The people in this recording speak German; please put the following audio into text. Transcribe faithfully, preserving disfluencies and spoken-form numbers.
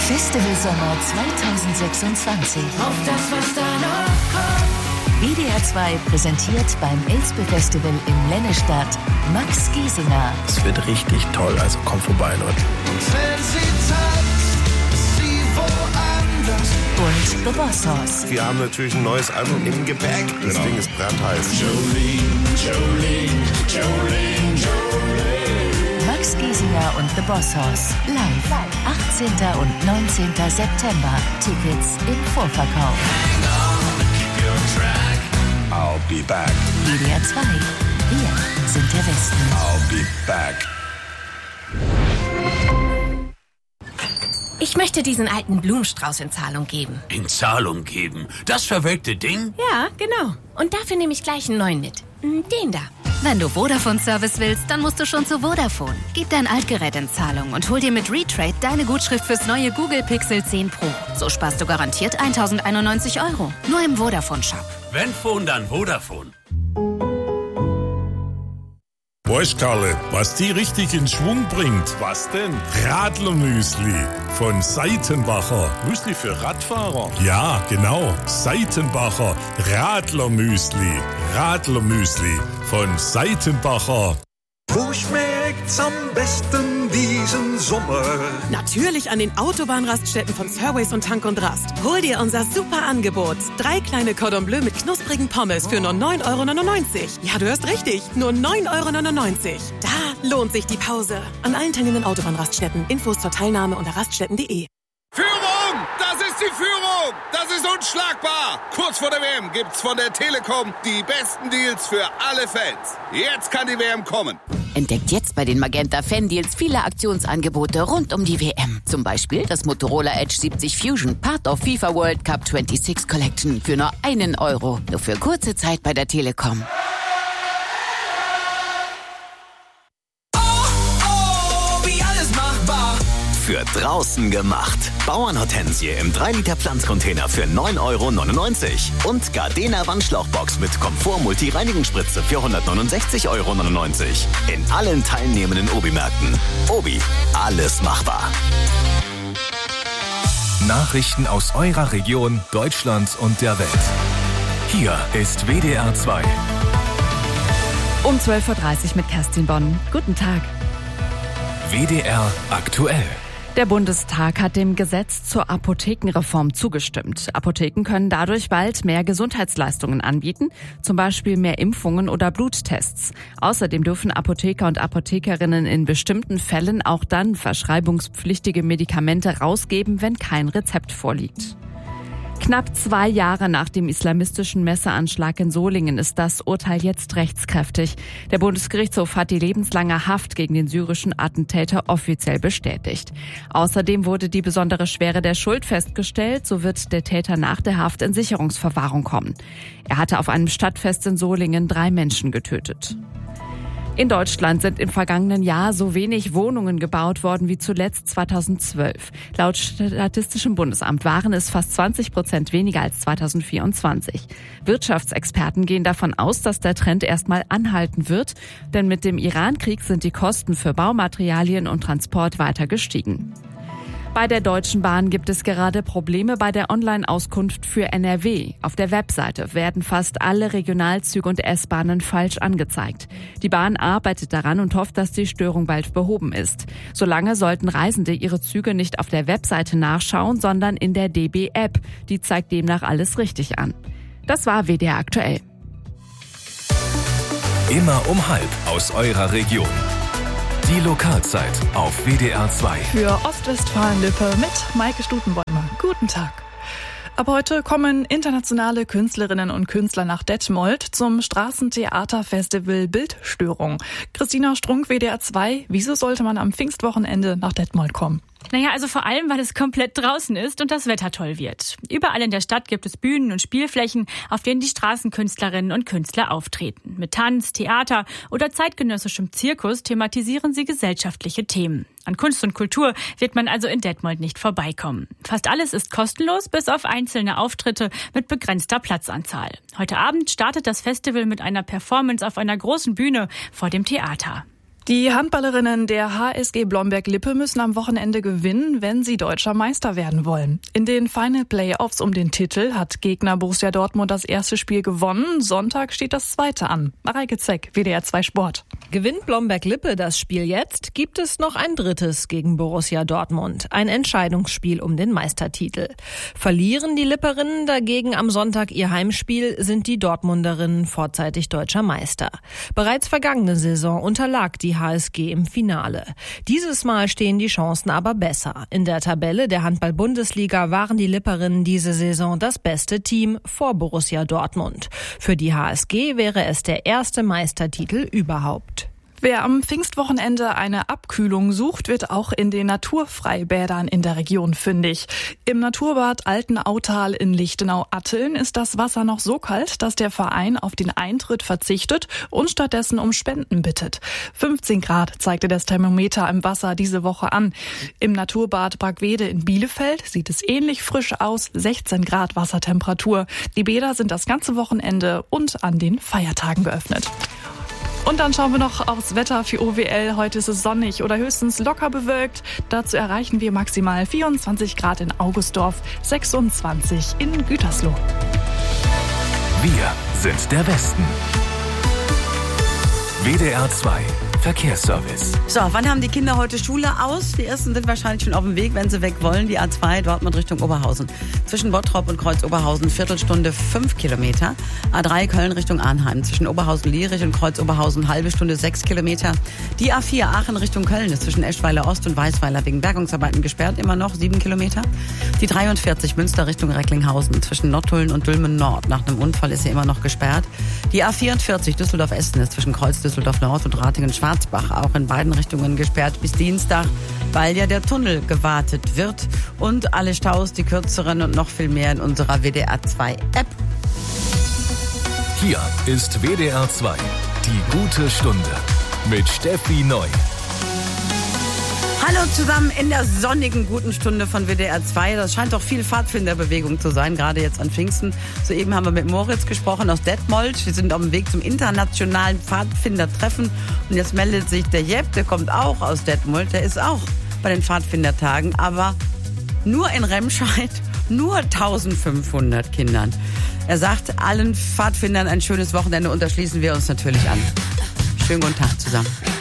Festival Sommer zwanzig sechsundzwanzig. Auf das, was da noch kommt. W D R zwei präsentiert beim Elspe Festival in Lennestadt Max Giesinger. Es wird richtig toll, also kommt vorbei, Leute. Und wenn sie tanzt, sie woanders. Und The Boss Hoss. Wir haben natürlich ein neues Album im Gepäck. Das genau. Ding ist brandheiß. Jolene, Jolene, Jolene, Jolene. Max Giesinger und The Boss Hoss. Live. achtzehnten und neunzehnten September. Tickets im Vorverkauf. Hang on, keep your track. I'll be back. W D R zwei. Wir sind der Westen. I'll be back. Ich möchte diesen alten Blumenstrauß in Zahlung geben. In Zahlung geben? Das verwelkte Ding? Ja, genau. Und dafür nehme ich gleich einen neuen mit. Den da. Wenn du Vodafone-Service willst, dann musst du schon zu Vodafone. Gib dein Altgerät in Zahlung und hol dir mit Retrade deine Gutschrift fürs neue Google Pixel zehn Pro. So sparst du garantiert tausendeinundneunzig Euro. Nur im Vodafone-Shop. Wenn Phone, dann Vodafone. Weißt Karle, was die richtig in Schwung bringt? Was denn? Radlermüsli von Seitenbacher. Müsli für Radfahrer? Ja, genau. Seitenbacher Radlermüsli. Radlermüsli von Seitenbacher. Wo schmeckt's am besten diesen Sommer? Natürlich an den Autobahnraststätten von Surways und Tank und Rast. Hol dir unser super Angebot. Drei kleine Cordon Bleu mit knusprigen Pommes für nur neun Euro neunundneunzig. Ja, du hörst richtig. Nur neun Euro neunundneunzig. Da lohnt sich die Pause. An allen teilnehmenden Autobahnraststätten. Infos zur Teilnahme unter raststätten punkt de. Führung! Das ist die Führung! Das ist unschlagbar! Kurz vor der W M gibt's von der Telekom die besten Deals für alle Fans. Jetzt kann die W M kommen. Entdeckt jetzt bei den Magenta Fan Deals viele Aktionsangebote rund um die W M. Zum Beispiel das Motorola Edge siebzig Fusion, Part of FIFA World Cup sechsundzwanzig Collection für nur einen Euro. Nur für kurze Zeit bei der Telekom. Für draußen gemacht. Bauernhortensie im drei Liter Pflanzcontainer für neun Euro neunundneunzig. Und Gardena Wandschlauchbox mit Komfort Multi-Reinigungsspritze für hundertneunundsechzig Euro neunundneunzig. In allen teilnehmenden Obi-Märkten. Obi, alles machbar. Nachrichten aus eurer Region, Deutschland und der Welt. Hier ist W D R zwei. Um zwölf Uhr dreißig mit Kerstin Bonn. Guten Tag. W D R aktuell. Der Bundestag hat dem Gesetz zur Apothekenreform zugestimmt. Apotheken können dadurch bald mehr Gesundheitsleistungen anbieten, zum Beispiel mehr Impfungen oder Bluttests. Außerdem dürfen Apotheker und Apothekerinnen in bestimmten Fällen auch dann verschreibungspflichtige Medikamente rausgeben, wenn kein Rezept vorliegt. Knapp zwei Jahre nach dem islamistischen Messeranschlag in Solingen ist das Urteil jetzt rechtskräftig. Der Bundesgerichtshof hat die lebenslange Haft gegen den syrischen Attentäter offiziell bestätigt. Außerdem wurde die besondere Schwere der Schuld festgestellt. So wird der Täter nach der Haft in Sicherungsverwahrung kommen. Er hatte auf einem Stadtfest in Solingen drei Menschen getötet. In Deutschland sind im vergangenen Jahr so wenig Wohnungen gebaut worden wie zuletzt zweitausendzwölf. Laut Statistischem Bundesamt waren es fast zwanzig Prozent weniger als zweitausendvierundzwanzig. Wirtschaftsexperten gehen davon aus, dass der Trend erstmal anhalten wird, denn mit dem Iran-Krieg sind die Kosten für Baumaterialien und Transport weiter gestiegen. Bei der Deutschen Bahn gibt es gerade Probleme bei der Online-Auskunft für N R W. Auf der Webseite werden fast alle Regionalzüge und S-Bahnen falsch angezeigt. Die Bahn arbeitet daran und hofft, dass die Störung bald behoben ist. Solange sollten Reisende ihre Züge nicht auf der Webseite nachschauen, sondern in der D B-App. Die zeigt demnach alles richtig an. Das war W D R aktuell. Immer um halb aus eurer Region. Die Lokalzeit auf W D R zwei. Für Ostwestfalen-Lippe mit Maike Stutenbäumer. Guten Tag. Ab heute kommen internationale Künstlerinnen und Künstler nach Detmold zum Straßentheaterfestival Bildstörung. Christina Strunk, W D R zwei. Wieso sollte man am Pfingstwochenende nach Detmold kommen? Naja, also vor allem, weil es komplett draußen ist und das Wetter toll wird. Überall in der Stadt gibt es Bühnen und Spielflächen, auf denen die Straßenkünstlerinnen und Künstler auftreten. Mit Tanz, Theater oder zeitgenössischem Zirkus thematisieren sie gesellschaftliche Themen. An Kunst und Kultur wird man also in Detmold nicht vorbeikommen. Fast alles ist kostenlos, bis auf einzelne Auftritte mit begrenzter Platzanzahl. Heute Abend startet das Festival mit einer Performance auf einer großen Bühne vor dem Theater. Die Handballerinnen der H S G Blomberg-Lippe müssen am Wochenende gewinnen, wenn sie deutscher Meister werden wollen. In den Final Playoffs um den Titel hat Gegner Borussia Dortmund das erste Spiel gewonnen. Sonntag steht das zweite an. Mareike Zeck, W D R zwei Sport. Gewinnt Blomberg-Lippe das Spiel jetzt, gibt es noch ein drittes gegen Borussia Dortmund. Ein Entscheidungsspiel um den Meistertitel. Verlieren die Lipperinnen dagegen am Sonntag ihr Heimspiel, sind die Dortmunderinnen vorzeitig deutscher Meister. Bereits vergangene Saison unterlag die H S G im Finale. Dieses Mal stehen die Chancen aber besser. In der Tabelle der Handball-Bundesliga waren die Lipperinnen diese Saison das beste Team vor Borussia Dortmund. Für die H S G wäre es der erste Meistertitel überhaupt. Wer am Pfingstwochenende eine Abkühlung sucht, wird auch in den Naturfreibädern in der Region fündig. Im Naturbad Altenautal in Lichtenau-Atteln ist das Wasser noch so kalt, dass der Verein auf den Eintritt verzichtet und stattdessen um Spenden bittet. fünfzehn Grad zeigte das Thermometer im Wasser diese Woche an. Im Naturbad Bragwede in Bielefeld sieht es ähnlich frisch aus, sechzehn Grad Wassertemperatur. Die Bäder sind das ganze Wochenende und an den Feiertagen geöffnet. Und dann schauen wir noch aufs Wetter für O W L. Heute ist es sonnig oder höchstens locker bewölkt. Dazu erreichen wir maximal vierundzwanzig Grad in Augustdorf, sechsundzwanzig in Gütersloh. Wir sind der Westen. W D R zwei Verkehrsservice. So, wann haben die Kinder heute Schule aus? Die ersten sind wahrscheinlich schon auf dem Weg, wenn sie weg wollen. Die A zwei Dortmund Richtung Oberhausen. Zwischen Bottrop und Kreuz Oberhausen Viertelstunde fünf Kilometer. A drei Köln Richtung Arnheim. Zwischen Oberhausen-Lierich und Kreuz Oberhausen halbe Stunde sechs Kilometer. Die A vier Aachen Richtung Köln ist zwischen Eschweiler Ost und Weißweiler wegen Bergungsarbeiten gesperrt. Immer noch sieben Kilometer. Die dreiundvierzig Münster Richtung Recklinghausen. Zwischen Nottuln und Dülmen Nord. Nach einem Unfall ist sie immer noch gesperrt. Die A vierundvierzig Düsseldorf-Essen ist zwischen Kreuz Düsseldorf Nord und Ratingen-Schwarzbach auch in beiden Richtungen gesperrt bis Dienstag, weil ja der Tunnel gewartet wird. Und alle Staus, die kürzeren und noch viel mehr in unserer W D R zwei App. Hier ist W D R zwei, die gute Stunde mit Steffi Neu. Hallo zusammen in der sonnigen guten Stunde von W D R zwei. Das scheint doch viel Pfadfinderbewegung zu sein, gerade jetzt an Pfingsten. Soeben haben wir mit Moritz gesprochen aus Detmold. Wir sind auf dem Weg zum internationalen Pfadfindertreffen. Und jetzt meldet sich der Jepp, der kommt auch aus Detmold. Der ist auch bei den Pfadfindertagen, aber nur in Remscheid, nur eintausendfünfhundert Kindern. Er sagt allen Pfadfindern ein schönes Wochenende und da schließen wir uns natürlich an. Schönen guten Tag zusammen.